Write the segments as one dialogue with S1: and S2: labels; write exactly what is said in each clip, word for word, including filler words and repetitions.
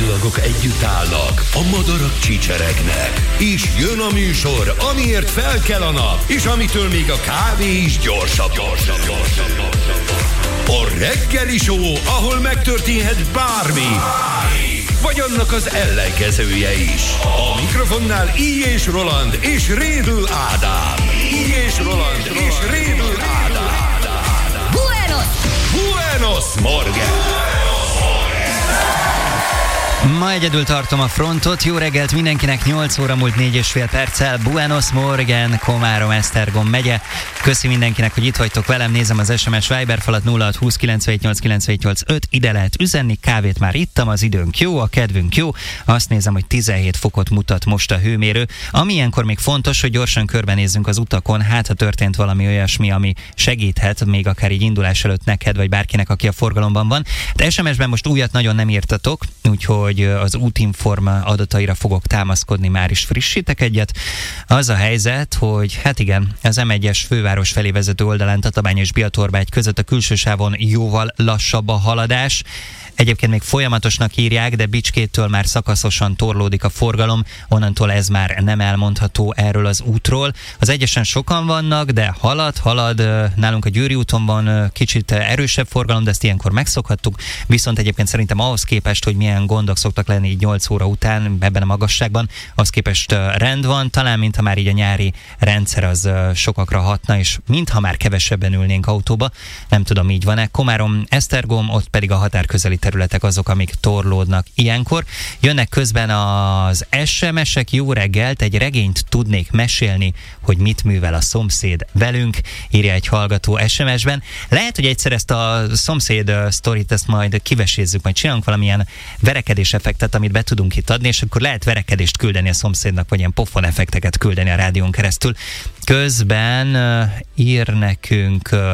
S1: csillagok együtt állnak, a madarak csicseregnek, és jön a műsor, amiért fel kell a nap, és amitől még a kávé is gyorsabb, gyorsabb, gyorsabb, gyorsabb. A reggeli show, ahol megtörténhet bármi, vagy annak az ellenkezője is. A mikrofonnál I. és Roland és Rédl Ádám. I. és Roland és Rédl Ádám.
S2: Buenos!
S1: Buenos Morgen!
S3: Ma egyedül tartom a frontot. Jó reggelt mindenkinek, nyolc óra múlt négy és fél perccel. Buenos Morgen, Komárom, Esztergom megye. Köszi mindenkinek, hogy itt vagytok velem. Nézem az es em es Viber falat nulla hat húsz kilencvennyolc kilencvennyolc öt. Ide lehet üzenni, kávét már ittam, az időnk jó, a kedvünk jó. Azt nézem, hogy tizenhét fokot mutat most a hőmérő. Ami ilyenkor még fontos, hogy gyorsan körbenézzünk az utakon, hát ha történt valami olyasmi, ami segíthet, még akár így indulás előtt neked, vagy bárkinek, aki a forgalomban van. De es em es-ben most újat nagyon nem írtatok, úgyhogy az Útinform adataira fogok támaszkodni, már is frissítek egyet. Az a helyzet, hogy hát igen, az em egyes főváros felé vezető oldalán Tatabánya és Biatorbágy között a külső sávon jóval lassabb a haladás. Egyébként még folyamatosnak írják, de Bicskéttől már szakaszosan torlódik a forgalom, onnantól ez már nem elmondható erről az útról. Az egyesen sokan vannak, de halad, halad, nálunk a Győri úton van kicsit erősebb forgalom, de ezt ilyenkor megszokhattuk, viszont egyébként szerintem ahhoz képest, hogy milyen gondok szoktak lenni így nyolc óra után ebben a magasságban, ahhoz képest rend van, talán mintha már így a nyári rendszer az sokakra hatna, és mintha már kevesebben ülnénk autóba, nem tudom, így van-e. Komárom, Esztergom, ott pedig a határközeli területek azok, amik torlódnak ilyenkor. Jönnek közben az es em es-ek, jó reggelt, egy regényt tudnék mesélni, hogy mit művel a szomszéd velünk, írja egy hallgató es em es-ben. Lehet, hogy egyszer ezt a szomszéd sztorit, ezt majd kivesézzük, majd csinálunk valamilyen verekedés effektet, amit be tudunk itt adni, és akkor lehet verekedést küldeni a szomszédnak, vagy ilyen pofon effekteket küldeni a rádión keresztül. Közben uh, ír nekünk uh,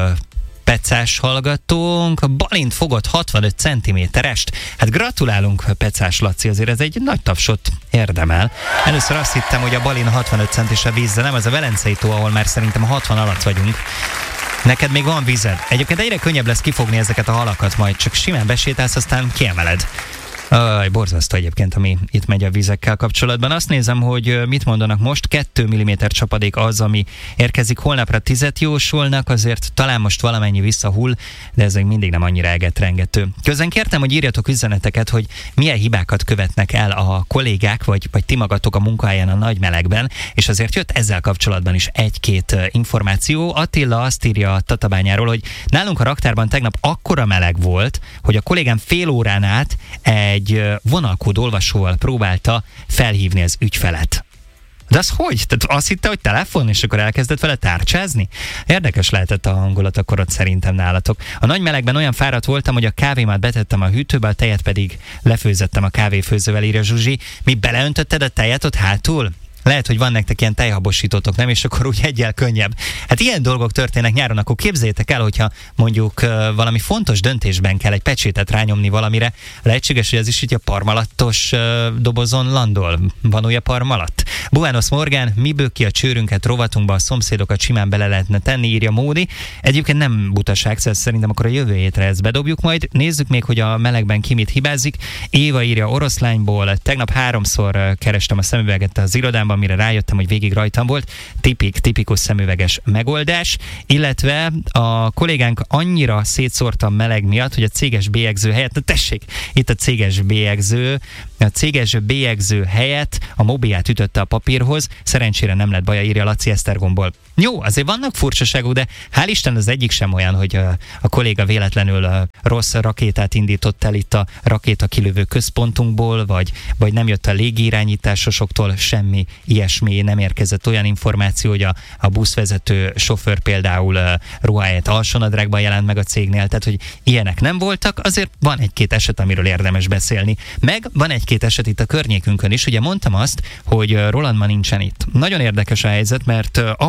S3: Pecás hallgatónk, Balint fogott hatvanöt centiméterest. Hát gratulálunk, Pecás Laci, azért ez egy nagy tapsot érdemel. Először azt hittem, hogy a Balin hatvanöt centis a vízzel, nem, az a Velencei tó, ahol már szerintem hatvan alatt vagyunk. Neked még van vízed. Egyébként egyre könnyebb lesz kifogni ezeket a halakat, majd csak simán besétálsz, aztán kiemeled. Aj, borzasztó egyébként, ami itt megy a vízekkel kapcsolatban. Azt nézem, hogy mit mondanak most. Kettő milliméter csapadék az, ami érkezik. Holnapra tizet jósolnak, azért talán most valamennyi visszahull, de ez még mindig nem annyira egetrengető. Közben kértem, hogy írjatok üzeneteket, hogy milyen hibákat követnek el a kollégák, vagy, vagy ti magatok a munkahelyen a nagy melegben, és azért jött ezzel kapcsolatban is egy-két információ. Attila azt írja a Tatabányáról, hogy nálunk a raktárban tegnap akkora meleg volt, hogy a kollégám fél órán át egy egy vonalkód olvasóval próbálta felhívni az ügyfelet. De az hogy? Tehát azt hitte, hogy telefon, és akkor elkezdett vele tárcsázni? Érdekes lehetett a hangulat akkor ott szerintem nálatok. A nagy melegben olyan fáradt voltam, hogy a kávémat betettem a hűtőbe, a tejet pedig lefőzettem a kávéfőzővel, írja Zsuzsi. Mi beleöntötted a tejet ott hátul? Lehet, hogy van nektek ilyen tejhabosítótok, nem? És akkor úgy egyel könnyebb. Hát ilyen dolgok történnek nyáron, akkor képzeljétek el, hogyha mondjuk uh, valami fontos döntésben kell egy pecsétet rányomni valamire. Lehetséges, hogy ez is így a parmalattos uh, dobozon landol. Van új a parmalat? Buenos Morgen, miből ki a csőrünket rovatunkba, a szomszédokat simán bele lehetne tenni, írja Módi. Egyébként nem butaság, szóval szerintem akkor a jövő hétre ezt bedobjuk majd. Nézzük még, hogy a melegben ki mit hibázik. Éva írja Oroszlányból, tegnap háromszor kerestem a szemüveget az irodámban, amire rájöttem, hogy végig rajtam volt. Tipik, tipikus szemüveges megoldás, illetve a kollégánk annyira szétszórta a meleg miatt, hogy a céges bélyegző helyett, na tessék, itt a céges bélyegző, a céges bélyegző helyett a mobilját ütötte a papírhoz, szerencsére nem lett baja, írja Laci Esztergomból. Jó, azért vannak furcsaságok, de hál' Isten az egyik sem olyan, hogy a, a kolléga véletlenül a rossz rakétát indított el itt a rakéta kilövő központunkból, vagy, vagy nem jött a légirányításosoktól, semmi ilyesmi, nem érkezett olyan információ, hogy a, a buszvezető sofőr például uh, ruháját alsónadrágban jelent meg a cégnél, tehát hogy ilyenek nem voltak, azért van egy-két eset, amiről érdemes beszélni. Meg van egy-két eset itt a környékünkön is, ugye mondtam azt, hogy Roland ma nincsen itt. Nagyon érdekes a helyzet, mert uh, ahol van,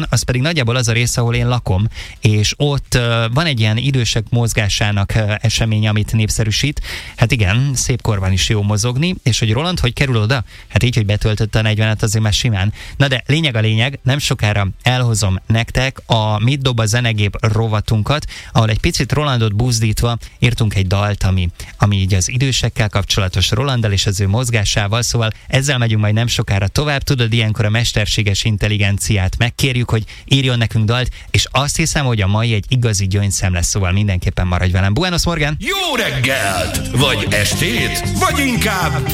S3: van, az pedig nagyjából az a rész, ahol én lakom, és ott uh, van egy ilyen idősek mozgásának uh, esemény, amit népszerűsít. Hát igen, szép korban is jó mozogni, és hogy Roland, hogy kerül oda? Hát így, hogy betöltötte a negyvenet, azért már simán. Na de lényeg a lényeg, nem sokára elhozom nektek a Mit dob a zenegép rovatunkat, ahol egy picit Rolandot buzdítva írtunk egy dalt, ami, ami így az idősekkel kapcsolatos, Rolanddal és az ő mozgásával, szóval ezzel megyünk majd nem sokára tovább. Tudod, ilyenkor a mesterséges intelligenciát megkérjük, hogy írjon nekünk dalt, és azt hiszem, hogy a mai egy igazi gyöngyszem lesz, szóval mindenképpen maradj velem. Buenos Morgan!
S1: Jó reggelt! Vagy estét! Vagy inkább